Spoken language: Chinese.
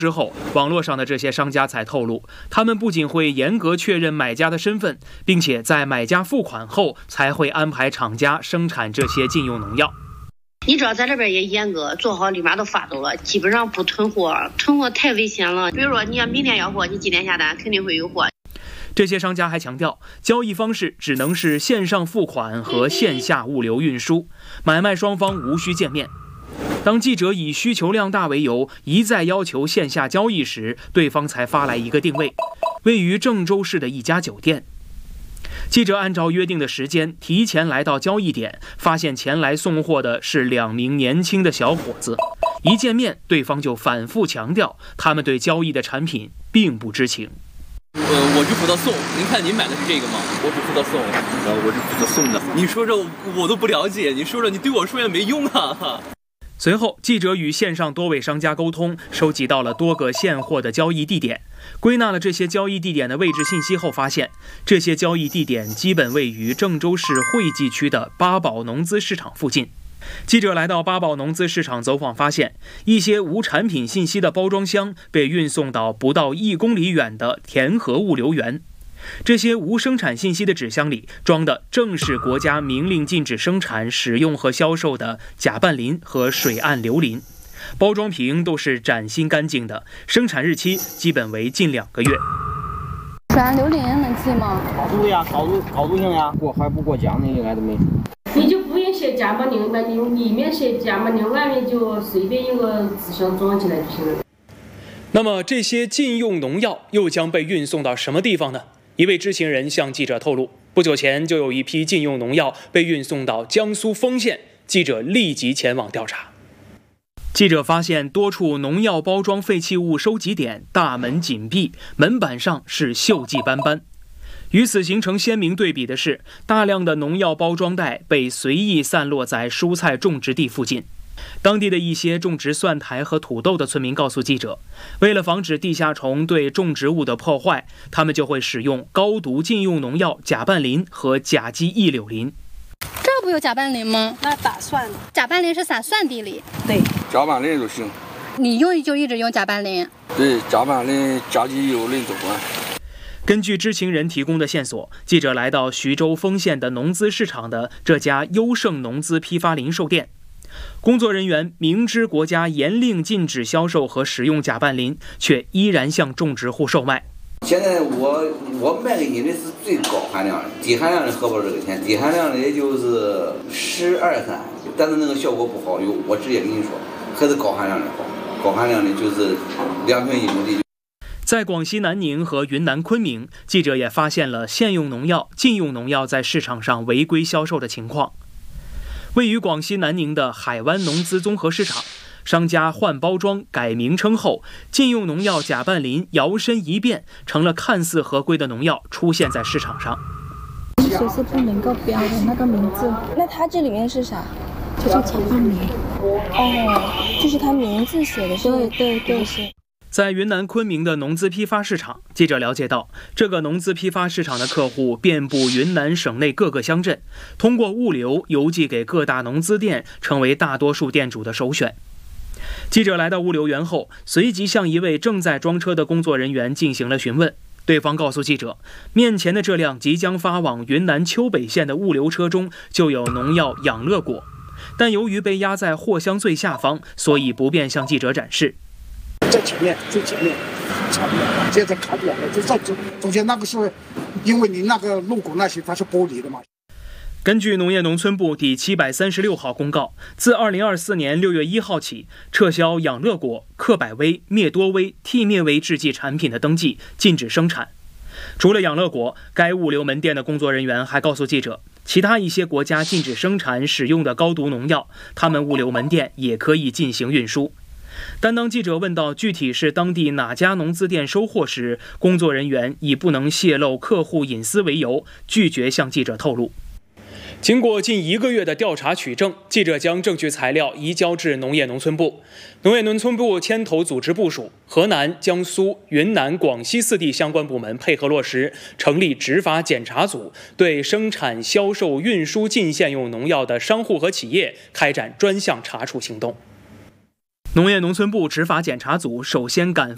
之后，网络上的这些商家才透露，他们不仅会严格确认买家的身份，并且在买家付款后才会安排厂家生产这些禁用农药。 你知道在这边也严格，做好立马都发走了，基本上不囤货，囤货太危险了。比如说你要明天要货，你今天下单肯定会有货。 这些商家还强调，交易方式只能是线上付款和线下物流运输，买卖双方无需见面。当记者以需求量大为由，一再要求线下交易时，对方才发来一个定位，位于郑州市的一家酒店。记者按照约定的时间提前来到交易点，发现前来送货的是2名年轻的小伙子。一见面，对方就反复强调，他们对交易的产品并不知情。 我是负责送，您看您买的是这个吗？我是负责送，我是负责送的。你说这我都不了解，你说这你对我说也没用啊。 随后，记者与线上多位商家沟通，收集到了多个现货的交易地点，归纳了这些交易地点的位置信息后，发现这些交易地点基本位于郑州市惠济区的八宝农资市场附近。记者来到八宝农资市场走访，发现一些无产品信息的包装箱被运送到不到1公里远的田河物流园。这些无生产信息的纸箱里装的正是国家明令禁止生产、使用和销售的甲拌磷和水岸硫磷，包装瓶都是崭新干净的，生产日期基本为近2个月。 水岸硫磷能记吗？ 好多呀，高度性呀，过海不过江的应该都没。 你就不用写甲拌磷吧，你里面写甲拌磷，外面就随便用个纸箱装起来就行了。 那么这些禁用农药又将被运送到什么地方呢？一位知情人向记者透露，不久前就有一批禁用农药被运送到江苏丰县，记者立即前往调查。记者发现多处农药包装废弃物收集点大门紧闭，门板上是锈迹斑斑。与此形成鲜明对比的是，大量的农药包装袋被随意散落在蔬菜种植地附近。当地的一些种植蒜苔和土豆的村民告诉记者，为了防止地下虫对种植物的破坏，他们就会使用高毒禁用农药甲拌磷和甲基异柳磷。 这不有甲拌磷吗？ 那打蒜的。 甲拌磷是撒蒜地里。 对， 甲拌磷就行。 你用就一直用甲拌磷？ 对，甲拌磷、甲基异柳磷都管。 根据知情人提供的线索，记者来到徐州丰县的农资市场的这家优盛农资批发零售店。工作人员明知国家严令禁止销售和使用甲拌磷，却依然向种植户售卖。 现在我卖给你的是最高含量的，低含量的合不了这个钱，低含量的也就是12、3，但是那个效果不好，我直接跟你说，还是高含量的好，高含量的就是2瓶1亩地。 在广西南宁和云南昆明，记者也发现了现用农药、禁用农药在市场上违规销售的情况。位于广西南宁的海湾农资综合市场，商家换包装改名称后，禁用农药甲拌磷摇身一变，成了看似合规的农药出现在市场上。 谁是不能够标的那个名字？那它这里面是啥？这是甲拌磷。哦，就是它名字写的是。对是。 在云南昆明的农资批发市场，记者了解到，这个农资批发市场的客户遍布云南省内各个乡镇，通过物流邮寄给各大农资店，成为大多数店主的首选。记者来到物流园后，随即向一位正在装车的工作人员进行了询问。对方告诉记者，面前的这辆即将发往云南丘北县的物流车中就有农药养乐果，但由于被压在货箱最下方，所以不便向记者展示。 在前面最前面，现在看不了了，就在中间那个是，因为你那个路骨那些它是玻璃的嘛。 根据农业农村部第736号公告，自2024年6月1号起，撤销养乐果、克百威、灭多威、替灭威制剂产品的登记，禁止生产。除了养乐果，该物流门店的工作人员还告诉记者，其他一些国家禁止生产使用的高毒农药，他们物流门店也可以进行运输。但当记者问到具体是当地哪家农资店收货时，工作人员以不能泄露客户隐私为由，拒绝向记者透露。经过近1个月的调查取证，记者将证据材料移交至农业农村部。农业农村部牵头组织部署，河南、江苏、云南、广西4地相关部门配合落实，成立执法检查组，对生产、销售、运输禁限用农药的商户和企业开展专项查处行动。农业农村部执法检查组首先赶赴